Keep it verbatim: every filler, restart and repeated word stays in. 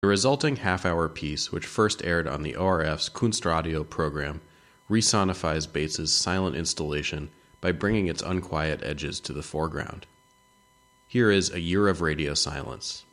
The resulting half-hour piece, which first aired on the O R F's Kunstradio program, resonifies Bates's silent installation by bringing its unquiet edges to the foreground. Here is A Year of Radio Silence.